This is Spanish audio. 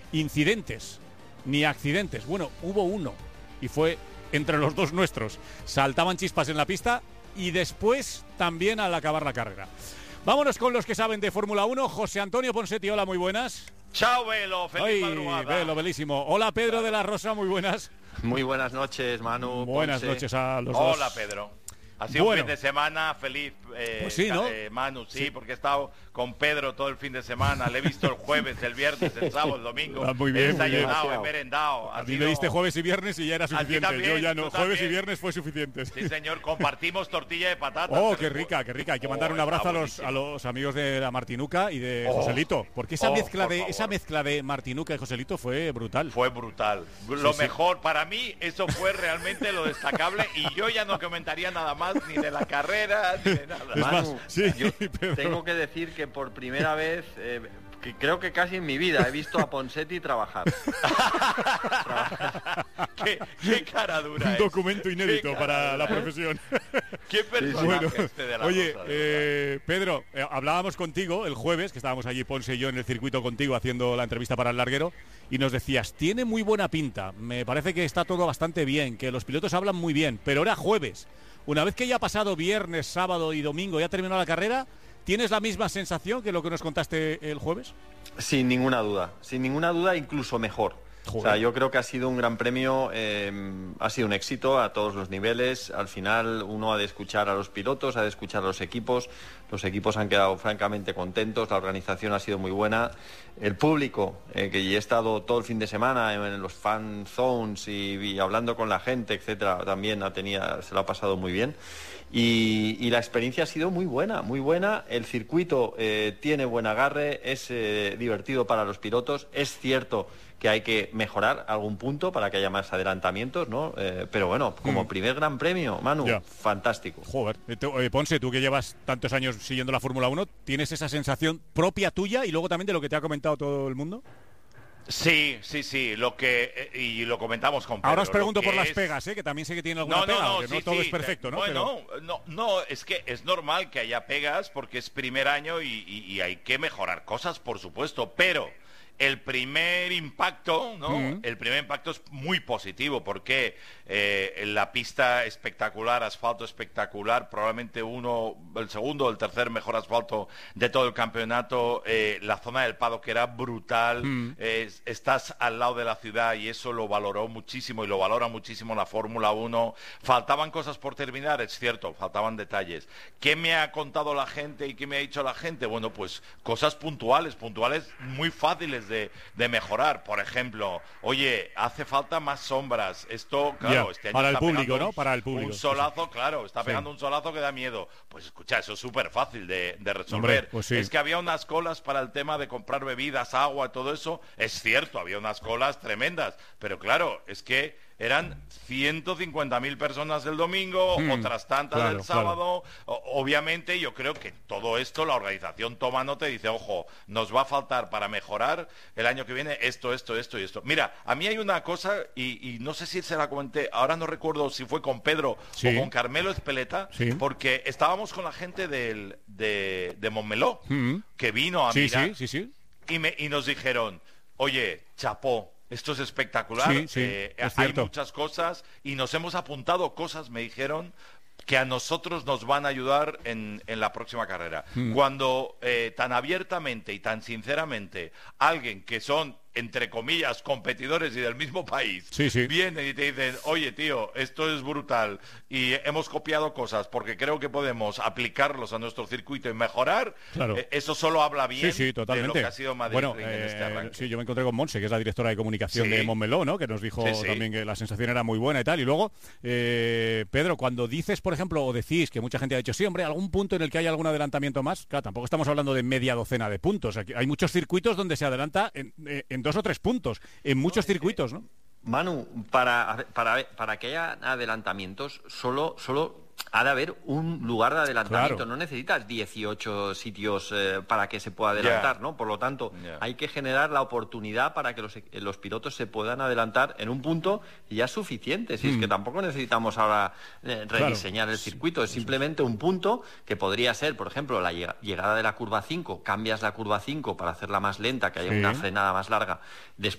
incidentes ni accidentes. Bueno, hubo uno y fue entre los dos nuestros. Saltaban chispas en la pista y después también al acabar la carrera. Vámonos con los que saben de Fórmula 1. José Antonio Ponsetti, hola, muy buenas. Chao, Velo, feliz madrugada. Velo, belísimo. Hola, Pedro de la Rosa, muy buenas. Muy buenas noches, Manu. Buenas noches a los dos. Hola, Pedro. Ha sido un fin de semana feliz, pues sí, ¿no? Manu, sí, porque he estado con Pedro todo el fin de semana. Le he visto el jueves, el viernes, el sábado, el domingo. Muy bien, he desayunado, he merendado. A mí me diste jujueves y viernes y ya era suficiente. También, yo ya no. Jueves también. Y viernes fue suficiente. Sí, señor. Compartimos tortilla de patatas. Oh, qué rica. Hay que mandar un abrazo a los amigos de la Martinuca y de Joselito. Porque esa mezcla de Martinuca y Joselito fue brutal. Fue brutal. Lo mejor, para mí, eso fue realmente lo destacable. Y yo ya no comentaría nada más ni de la carrera ni de nada. Es más, yo tengo que decir que por primera vez, que creo que casi en mi vida, he visto a Ponsetti trabajar. ¿Qué cara dura Un es? documento inédito para la profesión. ¿Qué personaje este de la Oye, Rosa, Pedro, hablábamos contigo el jueves, que estábamos allí Ponce y yo en el circuito contigo haciendo la entrevista para el larguero, y nos decías, tiene muy buena pinta, me parece que está todo bastante bien, que los pilotos hablan muy bien, pero era jueves. Una vez que ya ha pasado viernes, sábado y domingo, ya ha terminado la carrera, ¿tienes la misma sensación que lo que nos contaste el jueves? Sin ninguna duda, incluso mejor. Joder. O sea, yo creo que ha sido un gran premio, ha sido un éxito a todos los niveles. Al final uno ha de escuchar a los pilotos, ha de escuchar a los equipos han quedado francamente contentos, la organización ha sido muy buena. El público, que he estado todo el fin de semana en los fan zones y hablando con la gente, etcétera, también se lo ha pasado muy bien. Y la experiencia ha sido muy buena. El circuito tiene buen agarre, es divertido para los pilotos. Es cierto que hay que mejorar algún punto para que haya más adelantamientos, ¿no? Pero bueno, como primer gran premio, Manu, fantástico. Joder, Ponce, tú que llevas tantos años siguiendo la Fórmula 1, ¿tienes esa sensación propia tuya y luego también de lo que te ha comentado todo el mundo? Sí, y lo comentamos con Pedro. Ahora os pregunto por las pegas, que también sé que tiene alguna pega, que no todo es perfecto, ¿no? Bueno, no, es que es normal que haya pegas porque es primer año y hay que mejorar cosas, por supuesto, pero el primer impacto, ¿no? El primer impacto es muy positivo porque la pista espectacular, asfalto espectacular, probablemente el segundo o el tercer mejor asfalto de todo el campeonato, la zona del paddock que era brutal, estás al lado de la ciudad y eso lo valoró muchísimo y lo valora muchísimo la Fórmula 1. Faltaban cosas por terminar, es cierto, faltaban detalles. ¿Qué me ha contado la gente y qué me ha dicho la gente? Bueno, pues cosas puntuales muy fáciles de mejorar. Por ejemplo, oye, hace falta más sombras. Esto, claro, este año para el está público, pegando ¿no? Para el público. Un solazo, claro, está pegando un solazo que da miedo. Pues escucha, eso es súper fácil de resolver. Hombre, pues sí. Es que había unas colas para el tema de comprar bebidas, agua, todo eso. Es cierto, había unas colas tremendas. Pero claro, es que eran 150.000 personas el domingo, otras tantas el sábado. Obviamente, yo creo que todo esto la organización toma nota y dice, ojo, nos va a faltar para mejorar el año que viene esto y esto. Mira, a mí hay una cosa, y no sé si se la comenté, ahora no recuerdo si fue con Pedro o con Carmelo Ezpeleta, porque estábamos con la gente de Montmeló, que vino a mirar, y nos dijeron, oye, chapó, esto es espectacular, hay muchas cosas y nos hemos apuntado cosas, me dijeron, que a nosotros nos van a ayudar en la próxima carrera. Cuando tan abiertamente y tan sinceramente alguien que son, entre comillas, competidores y del mismo país, vienen y te dicen, oye, tío, esto es brutal y hemos copiado cosas porque creo que podemos aplicarlos a nuestro circuito y mejorar, eso solo habla bien totalmente. de lo que ha sido Madrid Ring en este arranque. Sí, yo me encontré con Monse, que es la directora de comunicación de Montmeló, ¿no? Que nos dijo también que la sensación era muy buena y tal. Y luego, Pedro, cuando dices, por ejemplo, o decís que mucha gente ha dicho, sí, hombre, algún punto en el que haya algún adelantamiento más, claro, tampoco estamos hablando de media docena de puntos. Aquí hay muchos circuitos donde se adelanta en 2 o 3 puntos, en muchos circuitos, ¿no? Manu, para que haya adelantamientos, solo ha de haber un lugar de adelantamiento. Claro. No necesitas 18 sitios para que se pueda adelantar, ¿no? Por lo tanto, hay que generar la oportunidad para que los pilotos se puedan adelantar en un punto y ya es suficiente. Si es que tampoco necesitamos ahora rediseñar el circuito, es simplemente un punto que podría ser, por ejemplo, la llegada de la curva 5, cambias la curva 5 para hacerla más lenta, que haya una frenada más larga.